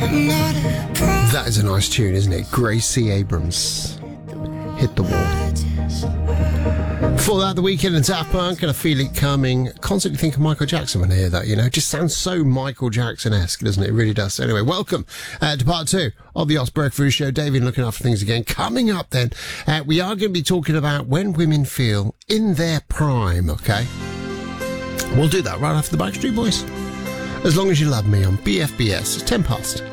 That is a nice tune, isn't it? Grace C. Abrams. Hit the wall. Before that, The Weeknd and Daft Punk and I Feel It Coming. Constantly think of Michael Jackson when I hear that, you know. It just sounds so Michael Jackson-esque, doesn't it? It really does. Anyway, welcome to part 2 of the Osprey Breakfast Show. David looking after things again. Coming up then, we are going to be talking about when women feel in their prime, okay? We'll do that right after the Backstreet Boys. As Long As You Love Me on BFBS. It's 10 past.